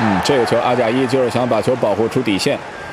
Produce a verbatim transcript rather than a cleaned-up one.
嗯，这个球阿贾伊就是想把球保护出底线。